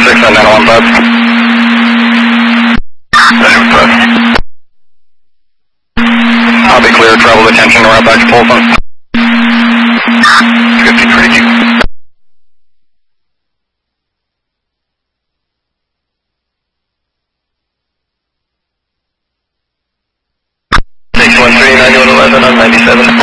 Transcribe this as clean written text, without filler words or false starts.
6 on 915. I'll be clear, travel attention, around back to Polson. 53Q. Six 1 3 9111 on 97.